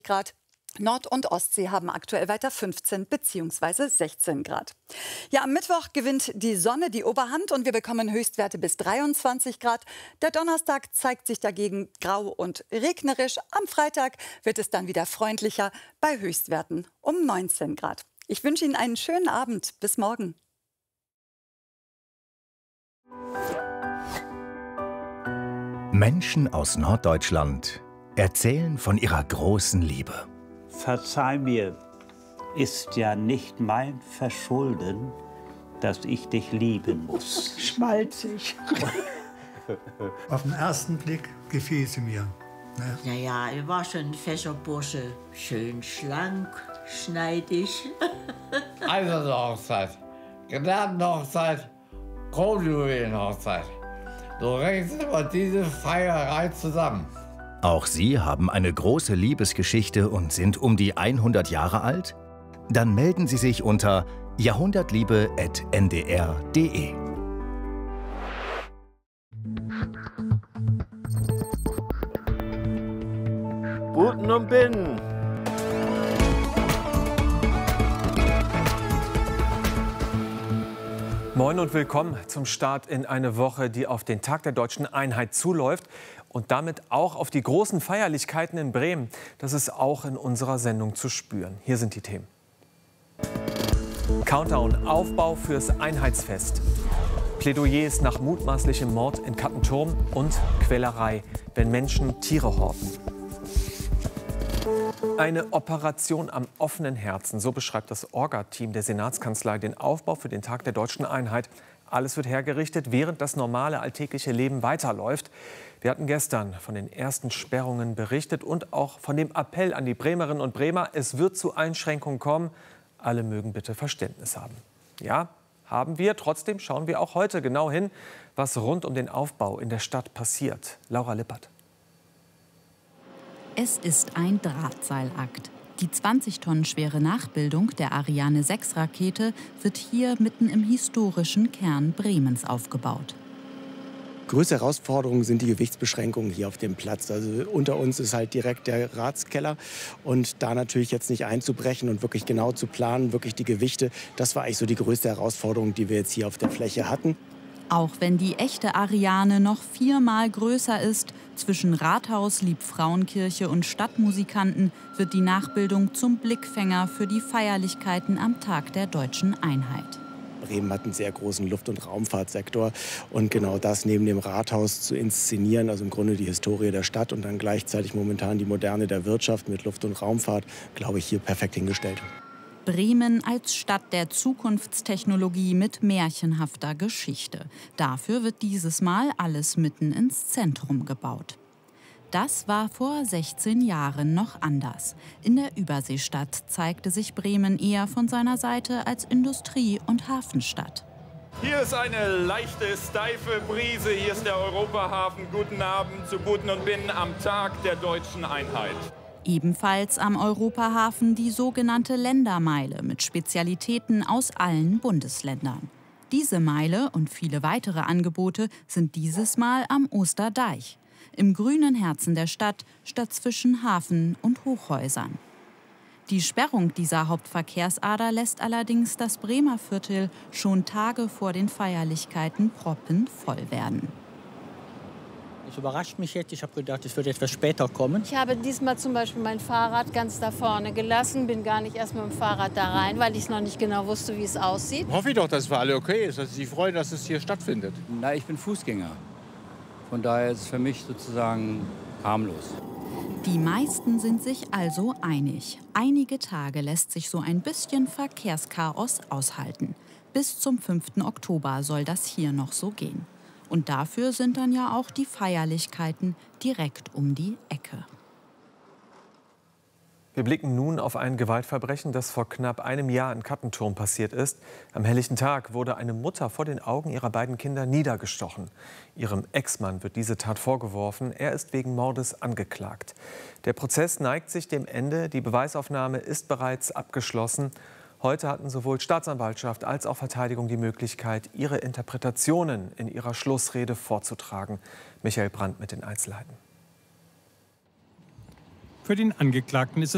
Grad. Nord- und Ostsee haben aktuell weiter 15 bzw. 16 Grad. Ja, am Mittwoch gewinnt die Sonne die Oberhand und wir bekommen Höchstwerte bis 23 Grad. Der Donnerstag zeigt sich dagegen grau und regnerisch. Am Freitag wird es dann wieder freundlicher bei Höchstwerten um 19 Grad. Ich wünsche Ihnen einen schönen Abend. Bis morgen. Menschen aus Norddeutschland erzählen von ihrer großen Liebe. Verzeih mir, ist ja nicht mein Verschulden, dass ich dich lieben muss. Schmalzig. Auf den ersten Blick gefiel sie mir. Ne? Naja, er war schon ein fescher Bursche. Schön schlank, schneidig. Eiserne Hochzeit, Gnadenhochzeit, Kronjuwelenhochzeit. So rechnet immer diese Feierei zusammen. Auch Sie haben eine große Liebesgeschichte und sind um die 100 Jahre alt? Dann melden Sie sich unter jahrhundertliebe@ndr.de. Buten und Binnen. Moin und willkommen zum Start in eine Woche, die auf den Tag der Deutschen Einheit zuläuft und damit auch auf die großen Feierlichkeiten in Bremen. Das ist auch in unserer Sendung zu spüren. Hier sind die Themen. Countdown, Aufbau fürs Einheitsfest. Plädoyers nach mutmaßlichem Mord in Kattenturm und Quälerei, wenn Menschen Tiere horten. Eine Operation am offenen Herzen, so beschreibt das Orga-Team der Senatskanzlei den Aufbau für den Tag der Deutschen Einheit. Alles wird hergerichtet, während das normale alltägliche Leben weiterläuft. Wir hatten gestern von den ersten Sperrungen berichtet und auch von dem Appell an die Bremerinnen und Bremer, es wird zu Einschränkungen kommen. Alle mögen bitte Verständnis haben. Ja, haben wir. Trotzdem schauen wir auch heute genau hin, was rund um den Aufbau in der Stadt passiert. Laura Lippert. Es ist ein Drahtseilakt. Die 20 Tonnen schwere Nachbildung der Ariane-6-Rakete wird hier mitten im historischen Kern Bremens aufgebaut. Größte Herausforderungen sind die Gewichtsbeschränkungen hier auf dem Platz. Also unter uns ist halt direkt der Ratskeller und da natürlich jetzt nicht einzubrechen und wirklich genau zu planen, wirklich die Gewichte, das war eigentlich so die größte Herausforderung, die wir jetzt hier auf der Fläche hatten. Auch wenn die echte Ariane noch 4-mal größer ist, zwischen Rathaus, Liebfrauenkirche und Stadtmusikanten wird die Nachbildung zum Blickfänger für die Feierlichkeiten am Tag der Deutschen Einheit. Bremen hat einen sehr großen Luft- und Raumfahrtsektor und genau das neben dem Rathaus zu inszenieren, also im Grunde die Historie der Stadt und dann gleichzeitig momentan die Moderne der Wirtschaft mit Luft- und Raumfahrt, glaube ich, hier perfekt hingestellt. Bremen als Stadt der Zukunftstechnologie mit märchenhafter Geschichte. Dafür wird dieses Mal alles mitten ins Zentrum gebaut. Das war vor 16 Jahren noch anders. In der Überseestadt zeigte sich Bremen eher von seiner Seite als Industrie- und Hafenstadt. Hier ist eine leichte, steife Brise. Hier ist der Europahafen. Guten Abend zu Buten und Binnen am Tag der Deutschen Einheit. Ebenfalls am Europahafen die sogenannte Ländermeile mit Spezialitäten aus allen Bundesländern. Diese Meile und viele weitere Angebote sind dieses Mal am Osterdeich, im grünen Herzen der Stadt, statt zwischen Hafen und Hochhäusern. Die Sperrung dieser Hauptverkehrsader lässt allerdings das Bremer Viertel schon Tage vor den Feierlichkeiten proppenvoll werden. Das überrascht mich jetzt. Ich habe gedacht, es wird etwas später kommen. Ich habe diesmal zum Beispiel mein Fahrrad ganz da vorne gelassen, bin gar nicht erst mit dem Fahrrad da rein, weil ich noch nicht genau wusste, wie es aussieht. Hoffe ich doch, dass es für alle okay ist, dass sie sich freuen, dass es hier stattfindet. Na, ich bin Fußgänger. Von daher ist es für mich sozusagen harmlos. Die meisten sind sich also einig. Einige Tage lässt sich so ein bisschen Verkehrschaos aushalten. Bis zum 5. Oktober soll das hier noch so gehen. Und dafür sind dann ja auch die Feierlichkeiten direkt um die Ecke. Wir blicken nun auf ein Gewaltverbrechen, das vor knapp einem Jahr in Kattenturm passiert ist. Am helllichten Tag wurde eine Mutter vor den Augen ihrer beiden Kinder niedergestochen. Ihrem Ex-Mann wird diese Tat vorgeworfen. Er ist wegen Mordes angeklagt. Der Prozess neigt sich dem Ende. Die Beweisaufnahme ist bereits abgeschlossen. Heute hatten sowohl Staatsanwaltschaft als auch Verteidigung die Möglichkeit, ihre Interpretationen in ihrer Schlussrede vorzutragen. Michael Brandt mit den Einzelheiten. Für den Angeklagten ist es